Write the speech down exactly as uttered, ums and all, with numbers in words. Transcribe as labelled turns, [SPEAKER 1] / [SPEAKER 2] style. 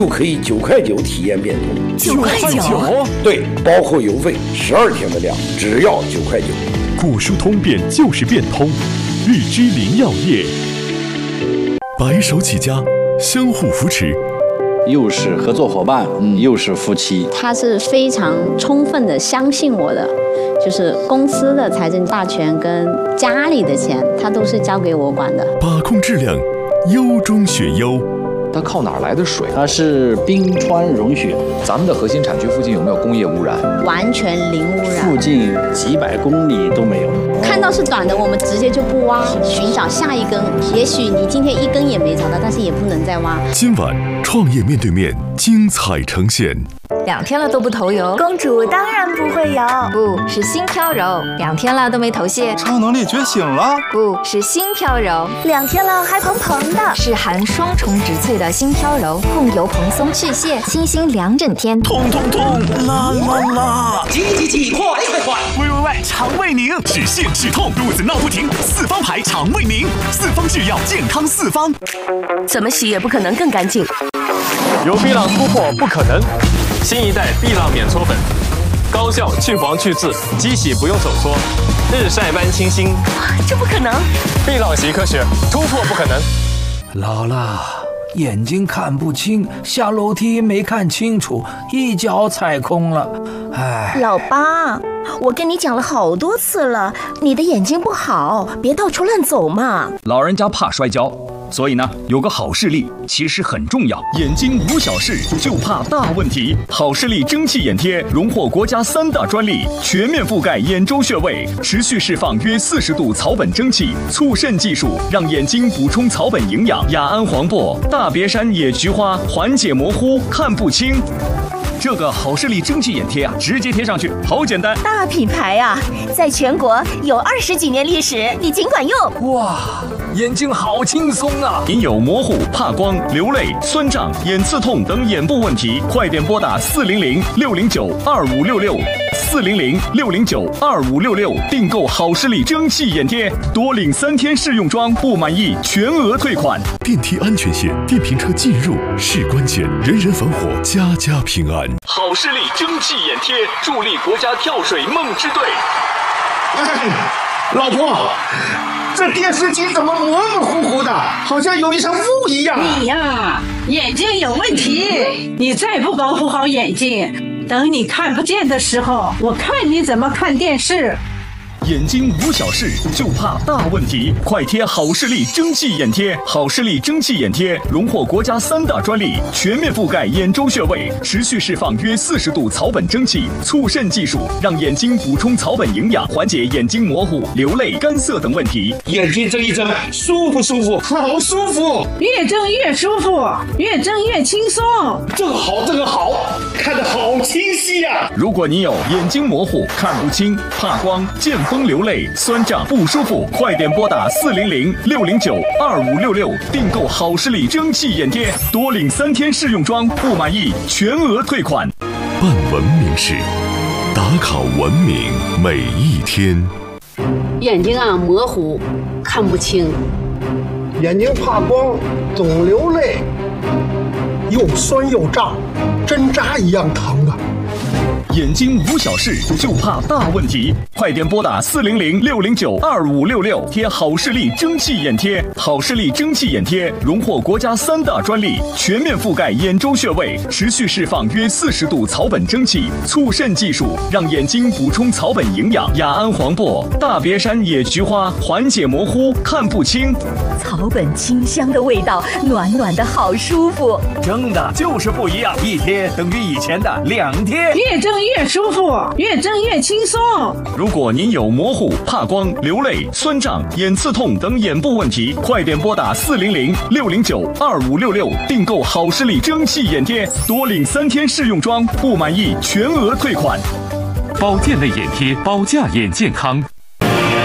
[SPEAKER 1] 就可以九块九体验变通。
[SPEAKER 2] 九块九？
[SPEAKER 1] 对，包括邮费，十二天的量，只要九块九。
[SPEAKER 3] 古书通便就是变通，日之林药业，白手起家，相互扶持。
[SPEAKER 4] 又是合作伙伴，嗯，又是夫妻。
[SPEAKER 5] 他是非常充分的相信我的，就是公司的财政大权跟家里的钱，他都是交给我管的。
[SPEAKER 3] 把控质量，优中选优。
[SPEAKER 6] 它靠哪儿来的水？
[SPEAKER 4] 它是冰川融雪。
[SPEAKER 6] 咱们的核心产区附近有没有工业污染？
[SPEAKER 5] 完全零污染，
[SPEAKER 4] 附近几百公里都没有。
[SPEAKER 5] 看到是短的，我们直接就不挖，寻找下一根。也许你今天一根也没找到，但是也不能再挖。
[SPEAKER 3] 今晚创业面对面精彩呈现。
[SPEAKER 2] 两天了都不头油，
[SPEAKER 7] 公主当然不会油，
[SPEAKER 2] 不是心飘柔。两天了都没头屑，
[SPEAKER 8] 超能力觉醒了，
[SPEAKER 2] 不是心飘柔。
[SPEAKER 7] 两天了还蓬蓬的，
[SPEAKER 2] 是含双重植萃的心飘柔，控油蓬松去屑，清新两整天。
[SPEAKER 8] 痛痛痛，辣辣辣，
[SPEAKER 9] 急急急，快快快！
[SPEAKER 8] 喂喂喂，肠胃宁，止泻止痛，肚子闹不停，四方牌肠胃宁，四方制药，健康四方。
[SPEAKER 10] 怎么洗也不可能更干净。
[SPEAKER 11] 有碧浪突破不可能。新一代碧浪免搓粉，高效去黄去渍，机洗不用手搓，日晒般清新。
[SPEAKER 10] 这不可能！
[SPEAKER 11] 碧浪习科学，突破不可能。
[SPEAKER 12] 老了，眼睛看不清，下楼梯没看清楚，一脚踩空了。哎，
[SPEAKER 7] 老八，我跟你讲了好多次了，你的眼睛不好，别到处乱走嘛。
[SPEAKER 13] 老人家怕摔跤。所以呢，有个好视力其实很重要。眼睛无小事，就怕大问题。好视力蒸汽眼贴荣获国家三大专利，全面覆盖眼周穴位，持续释放约四十度草本蒸汽，促渗技术让眼睛补充草本营养。雅安黄柏、大别山野菊花缓解模糊，看不清。这个好视力蒸汽眼贴啊，直接贴上去，好简单。
[SPEAKER 7] 大品牌啊，在全国有二十几年历史，你尽管用。
[SPEAKER 12] 哇，眼睛好轻松啊！
[SPEAKER 13] 您有模糊、怕光、流泪、酸胀、眼刺痛等眼部问题，快点拨打四零零六零九二五六六四零零六零九二五六六订购好视力蒸汽眼贴，多领三天试用装，不满意全额退款。
[SPEAKER 3] 电梯安全线，电瓶车进入是关键，人人防火，家家平安。
[SPEAKER 13] 好视力蒸汽眼贴，助力国家跳水梦之队。
[SPEAKER 9] 哎，老婆，这电视机怎么模模糊糊的，好像有一层雾一样？
[SPEAKER 14] 你呀，眼睛有问题，你再不保护好眼睛，等你看不见的时候，我看你怎么看电视。
[SPEAKER 13] 眼睛无小事，就怕大问题。快贴好视力蒸汽眼贴，好视力蒸汽眼贴荣获国家三大专利，全面覆盖眼周穴位，持续释放约四十度草本蒸汽，促渗技术让眼睛补充草本营养，缓解眼睛模糊、流泪、干涩等问题。
[SPEAKER 9] 眼睛睁一睁，舒服舒服，好舒服，
[SPEAKER 14] 越睁越舒服，越睁越轻松。
[SPEAKER 9] 这个好，这个好，看得好清晰呀、啊！
[SPEAKER 13] 如果你有眼睛模糊、看不清、怕光、见风流泪、酸胀不舒服，快点拨打四零零六零九二五六六订购好视力蒸汽眼贴，多领三天试用装，不满意全额退款。
[SPEAKER 3] 办文明事，打卡文明每一天。
[SPEAKER 15] 眼睛啊模糊，看不清；
[SPEAKER 16] 眼睛怕光，总流泪，又酸又胀，针扎一样疼啊！
[SPEAKER 13] 眼睛无小事，就怕大问题。快点拨打四零零六零九二五六六贴好视力蒸汽眼贴。好视力蒸汽眼贴荣获国家三大专利，全面覆盖眼周穴位，持续释放约四十度草本蒸汽，促渗技术让眼睛补充草本营养。雅安黄柏、大别山野菊花缓解模糊，看不清。
[SPEAKER 7] 草本清香的味道，暖暖的好舒服。
[SPEAKER 12] 蒸的就是不一样，一贴等于以前的两贴。
[SPEAKER 14] 越蒸越舒服，越蒸越轻松。
[SPEAKER 13] 如果您有模糊、怕光、流泪、酸胀、眼刺痛等眼部问题，快点拨打四零零六零九二五六六订购好视力蒸汽眼贴，多领三天试用装，不满意全额退款。
[SPEAKER 3] 保健类眼贴，保驾眼健康。